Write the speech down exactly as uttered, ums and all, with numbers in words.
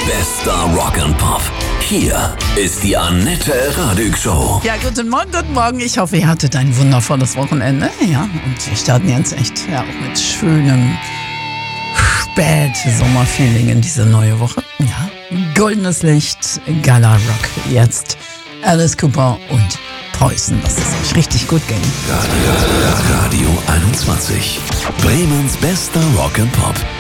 Bester Rock and Pop. Hier ist die Annette Radig Show. Ja, guten Morgen, guten Morgen. Ich hoffe, ihr hattet ein wundervolles Wochenende. Ja, und wir starten jetzt echt ja, auch mit schönem Spät-Sommerfeeling in diese neue Woche. Ja, goldenes Licht, Gala Rock. Jetzt Alice Cooper und Poison. Lasst es euch richtig gut gehen. Radio einundzwanzig. Bremens bester Rock and Pop.